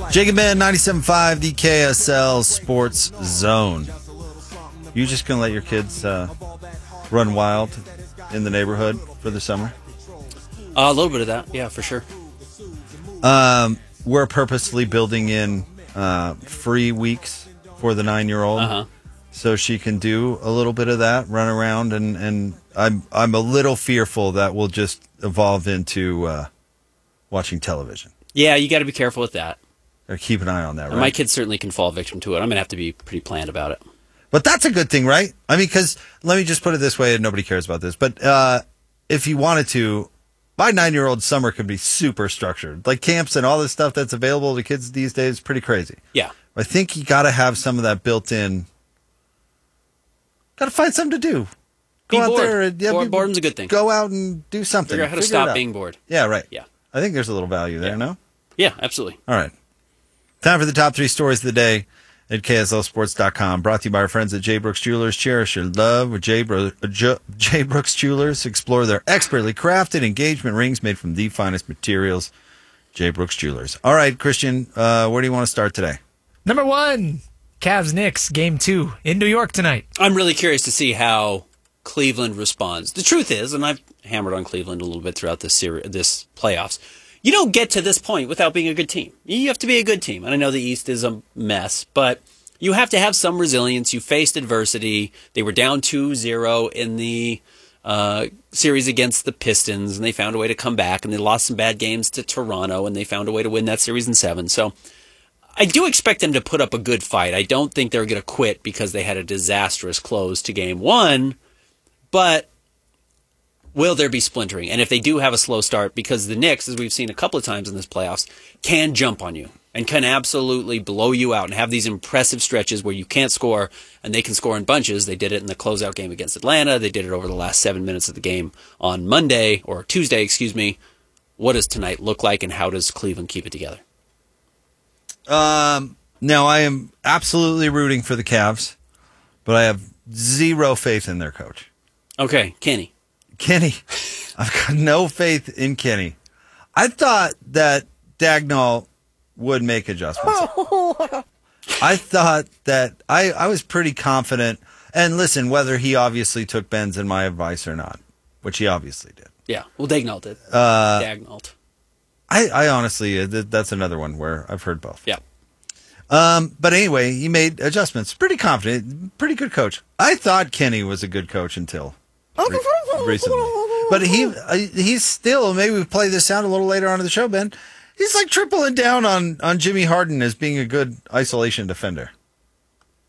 Jacob Ben, 97.5, the KSL Sports Zone. You just going to let your kids run wild in the neighborhood for the summer? A little bit of that, yeah, for sure. We're purposely building in free weeks for the 9-year-old, so she can do a little bit of that, run around, and I'm a little fearful that we'll just evolve into watching television. Yeah, you got to be careful with that. Or keep an eye on that, right? My kids certainly can fall victim to it. I'm going to have to be pretty planned about it. But that's a good thing, right? I mean, because let me just put it this way, and nobody cares about this, but if you wanted to, my 9-year-old summer could be super structured. Like camps and all this stuff that's available to kids these days is pretty crazy. Yeah. I think you got to have some of that built in. Got to find something to do. Go out there. And, boredom's a good thing. Go out and do something. Figure out how to stop being bored. Yeah, right. Yeah. I think there's a little value there, no? Yeah, absolutely. All right. Time for the top 3 stories of the day at KSLSports.com. Brought to you by our friends at J. Brooks Jewelers. Cherish your love with J. Brooks Jewelers. Explore their expertly crafted engagement rings made from the finest materials. J. Brooks Jewelers. All right, Christian, where do you want to start today? Number 1, Cavs-Knicks, Game 2 in New York tonight. I'm really curious to see how Cleveland responds. The truth is, and I've hammered on Cleveland a little bit throughout this playoffs, you don't get to this point without being a good team. You have to be a good team. And I know the East is a mess, but you have to have some resilience. You faced adversity. They were down 2-0 in the series against the Pistons, and they found a way to come back, and they lost some bad games to Toronto, and they found a way to win that series in 7. So I do expect them to put up a good fight. I don't think they're going to quit because they had a disastrous close to Game 1, but will there be splintering? And if they do have a slow start, because the Knicks, as we've seen a couple of times in this playoffs, can jump on you and can absolutely blow you out and have these impressive stretches where you can't score and they can score in bunches. They did it in the closeout game against Atlanta. They did it over the last 7 minutes of the game on Monday, or Tuesday, excuse me. What does tonight look like, and how does Cleveland keep it together? Now, I am absolutely rooting for the Cavs, but I have zero faith in their coach. Okay, Kenny. I've got no faith in Kenny. I thought that Dagnall would make adjustments. I thought that I was pretty confident. And listen, whether he obviously took Ben's and my advice or not, which he obviously did. Yeah, well, Dagnall did. Dagnall. I honestly, that's another one where I've heard both. Yeah. But anyway, he made adjustments. Pretty confident. Pretty good coach. I thought Kenny was a good coach until recently. But he's still, maybe we play this sound a little later on in the show, Ben. He's like tripling down on Jimmy Harden as being a good isolation defender.